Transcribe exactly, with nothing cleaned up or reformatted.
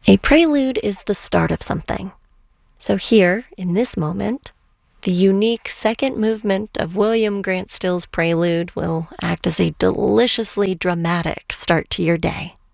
A prelude is the start of something. So here, in this moment, the unique second movement of William Grant Still's Prelude will act as a deliciously dramatic start to your day.